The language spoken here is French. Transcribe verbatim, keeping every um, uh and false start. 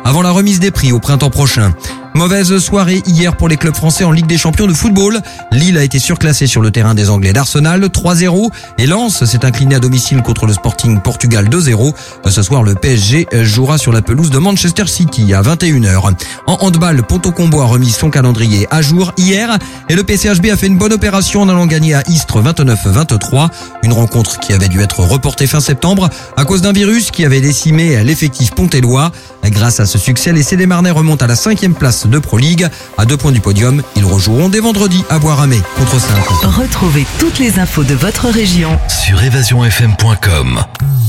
avant la remise des prix au printemps prochain. Mauvaise soirée hier pour les clubs français en Ligue des Champions de football. Lille a été surclassé sur le terrain des Anglais d'Arsenal trois zéro et Lens s'est incliné à domicile contre le Sporting Portugal deux zéro. Ce soir, le P S G jouera sur la pelouse de Manchester City à vingt et une heures. En handball, Ponto Combo a remis son calendrier à jour hier et le P C H B a fait une bonne opération en allant gagner à Istres vingt-neuf à vingt-trois. Une rencontre qui avait dû être reportée fin septembre à cause d'un virus qui avait décimé l'effectif pontellois. Grâce à ce succès, les Cédémarnais remontent à la cinquième place de Pro League. À deux points du podium, ils rejoueront dès vendredi à Bois-Ramée contre Saintes. Retrouvez toutes les infos de votre région sur évasion f m point com.